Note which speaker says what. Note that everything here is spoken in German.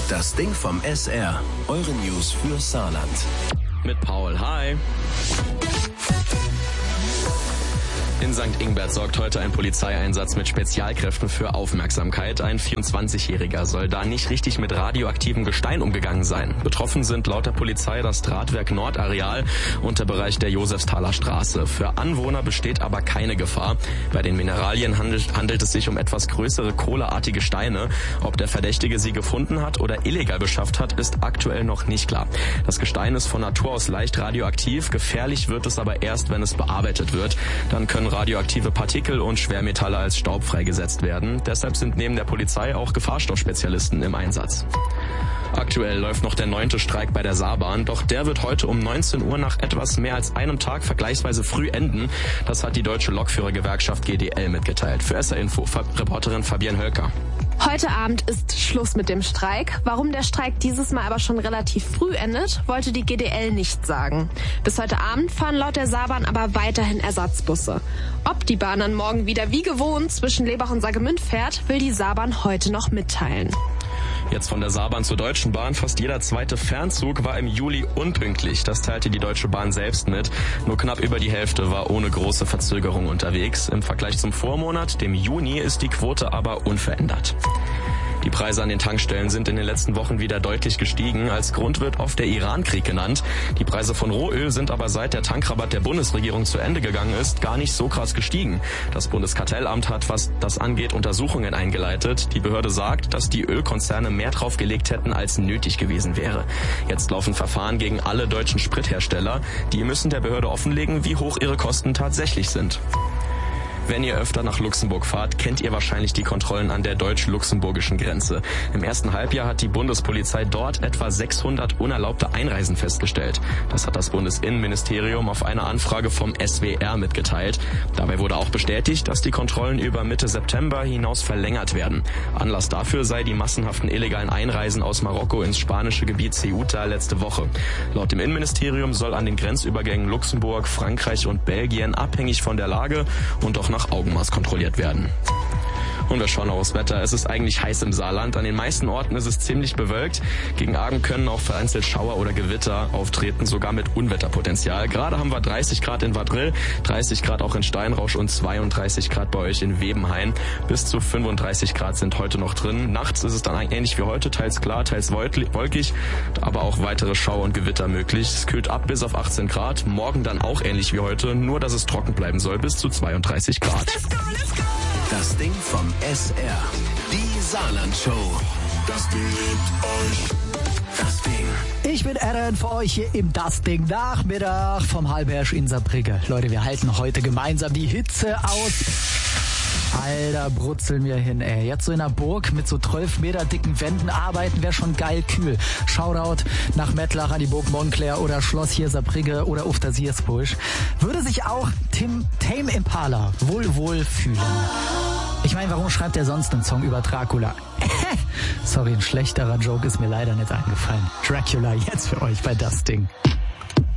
Speaker 1: Das Ding vom SR. Eure News für Saarland.
Speaker 2: Mit Paul. Hi. In St. Ingbert sorgt heute ein Polizeieinsatz mit Spezialkräften für Aufmerksamkeit. Ein 24-Jähriger soll da nicht richtig mit radioaktivem Gestein umgegangen sein. Betroffen sind laut der Polizei das Drahtwerk Nordareal und der Bereich der Josefsthaler Straße. Für Anwohner besteht aber keine Gefahr. Bei den Mineralien handelt es sich um etwas größere kohleartige Steine. Ob der Verdächtige sie gefunden hat oder illegal beschafft hat, ist aktuell noch nicht klar. Das Gestein ist von Natur aus leicht radioaktiv. Gefährlich wird es aber erst, wenn es bearbeitet wird. Dann können radioaktive Partikel und Schwermetalle als Staub freigesetzt werden. Deshalb sind neben der Polizei auch Gefahrstoffspezialisten im Einsatz. Aktuell läuft noch der 9. Streik bei der Saarbahn, doch der wird heute um 19 Uhr nach etwas mehr als einem Tag vergleichsweise früh enden. Das hat die deutsche Lokführergewerkschaft GDL mitgeteilt. Für SR Info, Reporterin Fabienne Hölker.
Speaker 3: Heute Abend ist Schluss mit dem Streik. Warum der Streik dieses Mal aber schon relativ früh endet, wollte die GDL nicht sagen. Bis heute Abend fahren laut der Saarbahn aber weiterhin Ersatzbusse. Ob die Bahn dann morgen wieder wie gewohnt zwischen Lebach und Saargemünd fährt, will die Saarbahn heute noch mitteilen.
Speaker 2: Jetzt von der Saarbahn zur Deutschen Bahn. Fast jeder zweite Fernzug war im Juli unpünktlich. Das teilte die Deutsche Bahn selbst mit. Nur knapp über die Hälfte war ohne große Verzögerung unterwegs. Im Vergleich zum Vormonat, dem Juni, ist die Quote aber unverändert. Die Preise an den Tankstellen sind in den letzten Wochen wieder deutlich gestiegen. Als Grund wird oft der Iran-Krieg genannt. Die Preise von Rohöl sind aber seit der Tankrabatt der Bundesregierung zu Ende gegangen ist, gar nicht so krass gestiegen. Das Bundeskartellamt hat, was das angeht, Untersuchungen eingeleitet. Die Behörde sagt, dass die Ölkonzerne mehr draufgelegt hätten, als nötig gewesen wäre. Jetzt laufen Verfahren gegen alle deutschen Sprithersteller. Die müssen der Behörde offenlegen, wie hoch ihre Kosten tatsächlich sind. Wenn ihr öfter nach Luxemburg fahrt, kennt ihr wahrscheinlich die Kontrollen an der deutsch-luxemburgischen Grenze. Im ersten Halbjahr hat die Bundespolizei dort etwa 600 unerlaubte Einreisen festgestellt. Das hat das Bundesinnenministerium auf eine Anfrage vom SWR mitgeteilt. Dabei wurde auch bestätigt, dass die Kontrollen über Mitte September hinaus verlängert werden. Anlass dafür sei die massenhaften illegalen Einreisen aus Marokko ins spanische Gebiet Ceuta letzte Woche. Laut dem Innenministerium soll an den Grenzübergängen Luxemburg, Frankreich und Belgien abhängig von der Lage und auch nach Augenmaß kontrolliert werden. Und wir schauen aufs Wetter. Es ist eigentlich heiß im Saarland. An den meisten Orten ist es ziemlich bewölkt. Gegen Abend können auch vereinzelt Schauer oder Gewitter auftreten, sogar mit Unwetterpotenzial. Gerade haben wir 30 Grad in Vadril, 30 Grad auch in Steinrausch und 32 Grad bei euch in Webenhain. Bis zu 35 Grad sind heute noch drin. Nachts ist es dann ähnlich wie heute, teils klar, teils wolkig, aber auch weitere Schauer und Gewitter möglich. Es kühlt ab bis auf 18 Grad. Morgen dann auch ähnlich wie heute, nur dass es trocken bleiben soll, bis zu 32 Grad.
Speaker 1: Das Ding vom SR. Die Saarland-Show. Das Ding liebt euch. Das Ding.
Speaker 4: Ich bin Aaron für euch hier im Das Ding Nachmittag vom Halberg in Saarbrücke. Leute, wir halten heute gemeinsam die Hitze aus. Alter, brutzeln wir hin, ey. Jetzt so in einer Burg mit so 12 Meter dicken Wänden arbeiten wäre schon geil kühl. Shoutout nach Mettlach an die Burg Montclair oder Schloss hier Saarbrücke oder auf der Siersbusch. Würde sich auch Tame Impala wohl fühlen. Ich meine, warum schreibt er sonst einen Song über Dracula? Sorry, ein schlechterer Joke ist mir leider nicht eingefallen. Dracula jetzt für euch bei Das Ding.